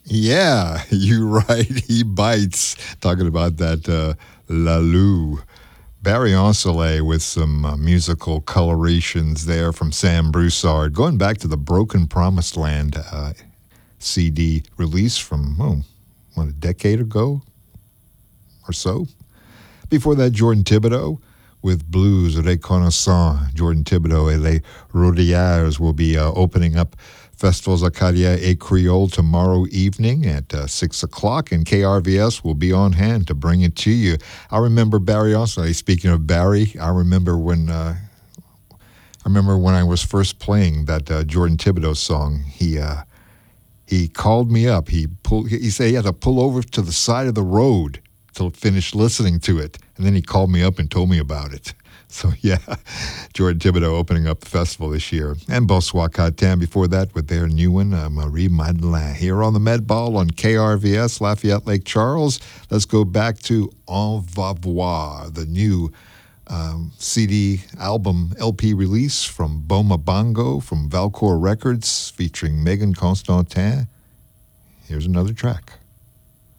Yeah, you're right. He bites. Talking about that Lalou. Barry Ancelet with some musical colorations there from Sam Broussard. Going back to the Broken Promised Land CD release from, a decade ago or so. Before that, Jordan Thibodeau with Blues Reconnaissant. Jordan Thibodeau et les Rodières will be opening up Festivals Acadia et Creole tomorrow evening at 6 o'clock, and KRVS will be on hand to bring it to you. I remember Barry also. Speaking of Barry, I remember when I was first playing that Jordan Thibodeau song. He called me up. He said he had to pull over to the side of the road to finish listening to it, and then he called me up and told me about it. So, yeah, Jordan Thibodeau opening up the festival this year. And Bonsoir Catin before that with their new one, Marie Madeleine. Here on the Med Ball on KRVS, Lafayette Lake Charles. Let's go back to On Va Voir, the new CD album LP release from Boma Bongo from Valcourt Records featuring Megan Constantin. Here's another track.